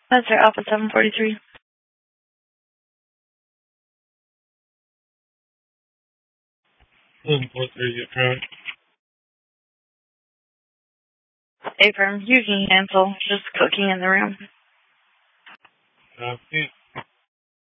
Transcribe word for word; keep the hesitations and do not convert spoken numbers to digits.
That's our Alpha seven forty-three. seven forty-three, get front. Affirm, you can cancel. Just cooking in the room. Copy.